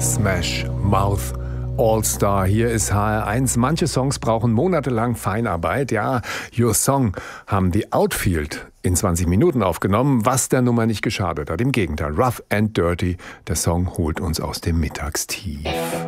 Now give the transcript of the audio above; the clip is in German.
Smash Mouth All-Star. Hier ist HR1. Manche Songs brauchen monatelang Feinarbeit. Ja, Your Song haben die Outfield in 20 Minuten aufgenommen, was der Nummer nicht geschadet hat. Im Gegenteil, Rough and Dirty, der Song holt uns aus dem Mittagstief.